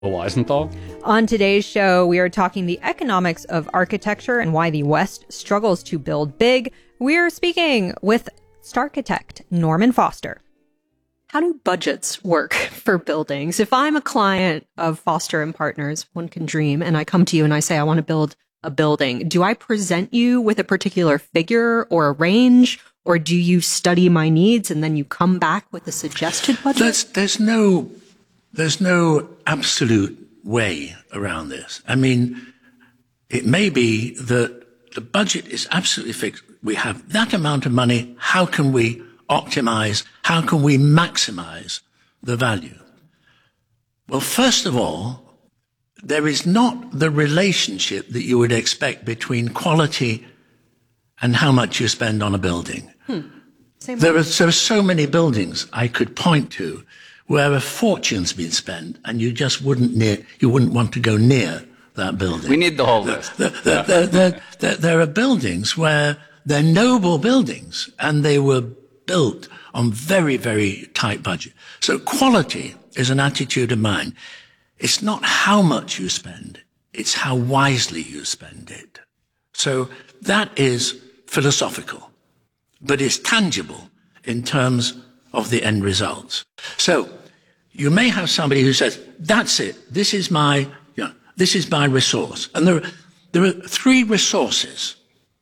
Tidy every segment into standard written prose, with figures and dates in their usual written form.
Weisenthal. On today's show, we are talking the economics of architecture and why the West struggles to build big. We're speaking with Starchitect Norman Foster. How do budgets work for buildings? If I'm a client of Foster and Partners, One Can Dream, and I come to you and I say I want to build a building, do I present you with a particular figure or a range, or do you study my needs and then you come back with a suggested budget? There's no absolute way around this. I mean, it may be that the budget is absolutely fixed. We have that amount of money. How can we optimize? How can we maximize the value? Well, first of all, there is not the relationship that you would expect between quality and how much you spend on a building. There are so many buildings I could point to where a fortune's been spent and you just wouldn't want to go near that building. We need the whole list. There are buildings where they're noble buildings and they were built on very, very tight budget. So quality is an attitude of mind. It's not how much you spend, it's how wisely you spend it. So that is philosophical, but it's tangible in terms of the end results. So you may have somebody who says, that's it, this is my resource. And there are three resources,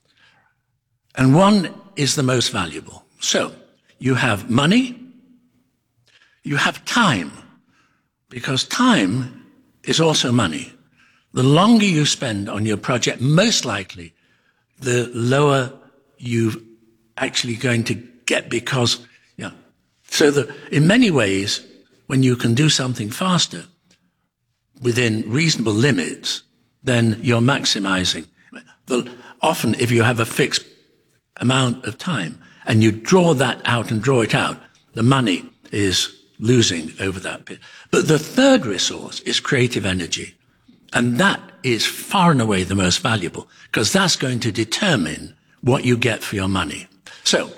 and one is the most valuable. So you have money, you have time, because time is also money. The longer you spend on your project, most likely, the lower you're actually going to get, because, in many ways, when you can do something faster within reasonable limits, then you're maximizing. Often, if you have a fixed amount of time and you draw that out and draw it out, the money is losing over that bit. But the third resource is creative energy. And that is far and away the most valuable, because that's going to determine what you get for your money. So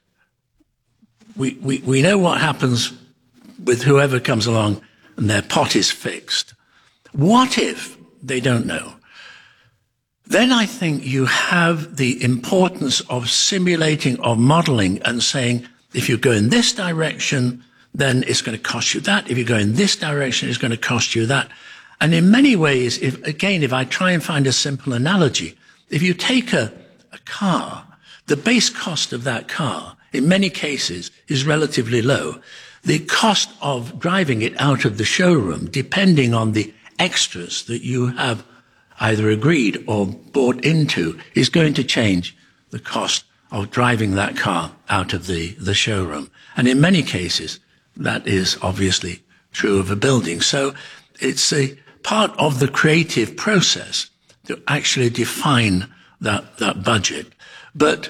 we know what happens with whoever comes along and their pot is fixed. What if they don't know? Then I think you have the importance of simulating or modeling and saying, if you go in this direction, then it's going to cost you that. If you go in this direction, it's going to cost you that. And in many ways, if I try and find a simple analogy, if you take a car, the base cost of that car, in many cases, is relatively low. The cost of driving it out of the showroom, depending on the extras that you have either agreed or bought into, is going to change the cost of driving that car out of the showroom. And in many cases, that is obviously true of a building. So it's a part of the creative process to actually define that budget. But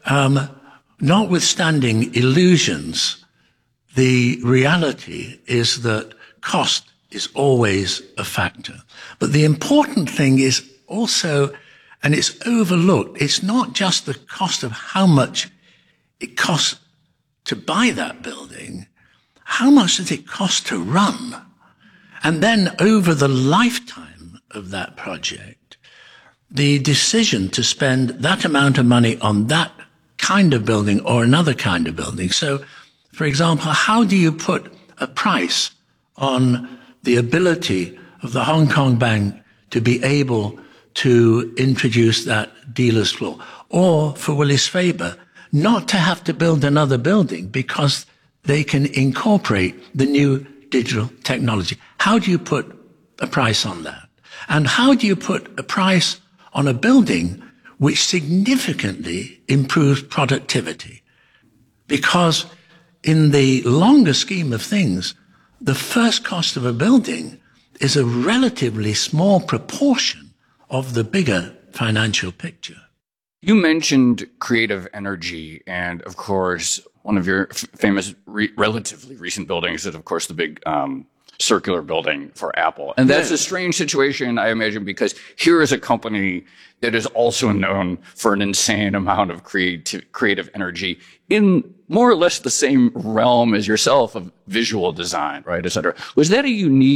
notwithstanding illusions, the reality is that cost is always a factor. But the important thing is also, and it's overlooked, it's not just the cost of how much it costs to buy that building, how much does it cost to run? And then over the lifetime of that project, the decision to spend that amount of money on that kind of building or another kind of building. So, for example, how do you put a price on the ability of the Hong Kong Bank to be able to introduce that dealer's floor? Or for Willis Faber, not to have to build another building because they can incorporate the new digital technology. How do you put a price on that? And how do you put a price on a building which significantly improves productivity? Because in the longer scheme of things, the first cost of a building is a relatively small proportion of the bigger financial picture. You mentioned creative energy, and of course, one of your famous, relatively recent buildings is, of course, the big circular building for Apple. And that's a strange situation, I imagine, because here is a company that is also known for an insane amount of creative energy in more or less the same realm as yourself of visual design, right, et cetera. Was that a unique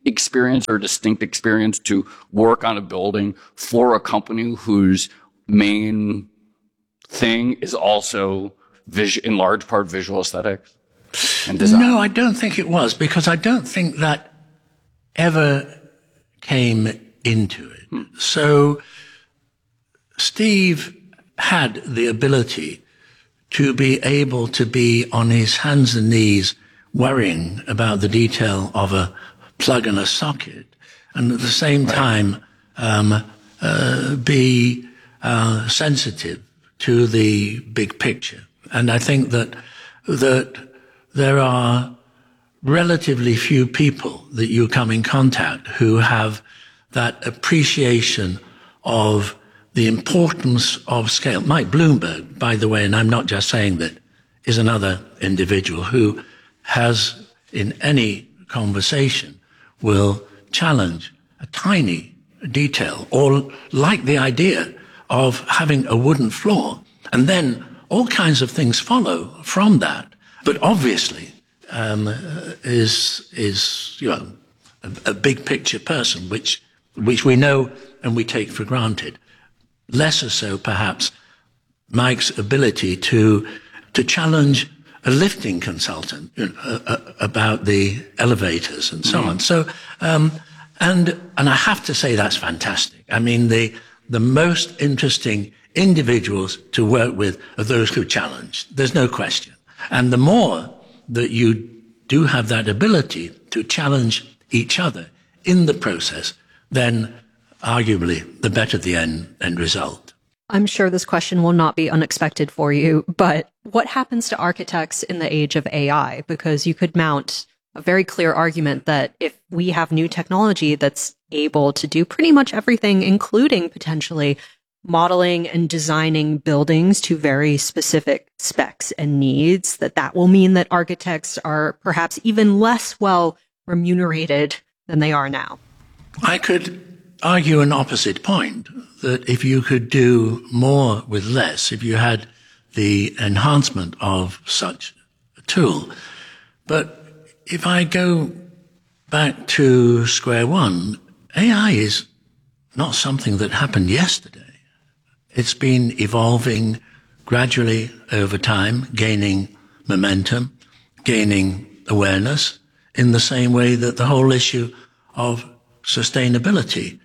experience or distinct experience to work on a building for a company whose main thing is also in large part visual aesthetics and design? No, I don't think it was, because I don't think that ever came into it. So Steve had the ability to be able to be on his hands and knees worrying about the detail of a plug and a socket, and at the same time be sensitive to the big picture. And I think that there are relatively few people that you come in contact who have that appreciation of the importance of scale. Mike Bloomberg, by the way, and I'm not just saying that, is another individual who has, in any conversation, will challenge a tiny detail, or like the idea of having a wooden floor, and then all kinds of things follow from that. But obviously, is a big picture person, which we know and we take for granted. Lesser so, perhaps, Mike's ability to challenge a lifting consultant about the elevators and so on. So, and I have to say that's fantastic. I mean, the most interesting individuals to work with are those who challenge. There's no question. And the more that you do have that ability to challenge each other in the process, then arguably the better the end result. I'm sure this question will not be unexpected for you, but what happens to architects in the age of AI? Because you could mount a very clear argument that if we have new technology that's able to do pretty much everything, including potentially modeling and designing buildings to very specific specs and needs, that will mean that architects are perhaps even less well remunerated than they are now. I could argue an opposite point, that if you could do more with less, if you had the enhancement of such a tool. But if I go back to square one, AI is not something that happened yesterday. It's been evolving gradually over time, gaining momentum, gaining awareness, in the same way that the whole issue of sustainability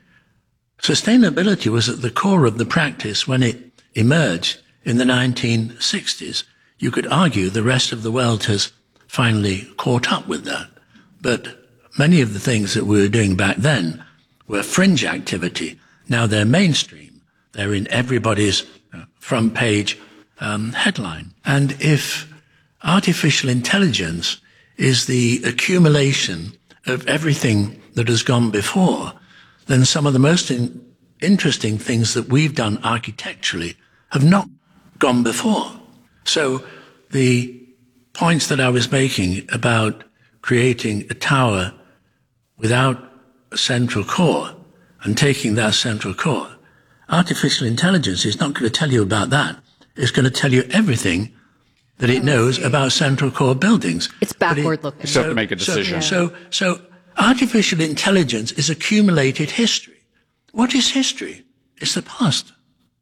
was at the core of the practice when it emerged in the 1960s. You could argue the rest of the world has finally caught up with that. But many of the things that we were doing back then were fringe activity. Now they're mainstream. They're in everybody's front page headline. And if artificial intelligence is the accumulation of everything that has gone before, then some of the most interesting things that we've done architecturally have not gone before. So the points that I was making about creating a tower without a central core and taking that central core, artificial intelligence is not going to tell you about that. It's going to tell you everything that it knows about central core buildings. It's backward looking. You have to make a decision. So artificial intelligence is accumulated history. What is history? It's the past.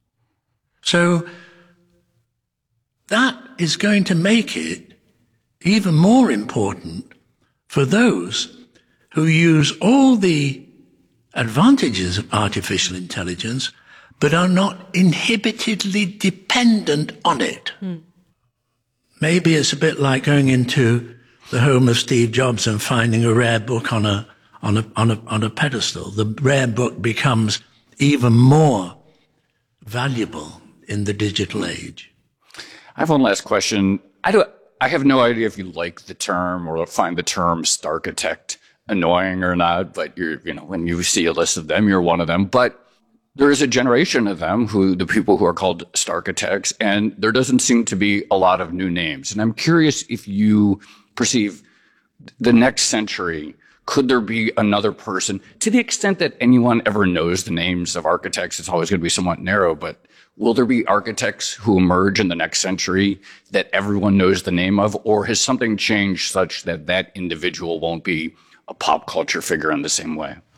So that is going to make it even more important for those who use all the advantages of artificial intelligence, but are not inhibitedly dependent on it. Maybe it's a bit like going into the home of Steve Jobs and finding a rare book on a pedestal. The rare book becomes even more valuable in the digital age. I have one last question. I have no idea if you like the term or find the term Starchitect annoying or not, but when you see a list of them, you're one of them. But there is a generation of them the people who are called Starchitects, and there doesn't seem to be a lot of new names. And I'm curious if you perceive the next century, could there be another person? To the extent that anyone ever knows the names of architects, it's always going to be somewhat narrow, but will there be architects who emerge in the next century that everyone knows the name of, or has something changed such that that individual won't be a pop culture figure in the same way.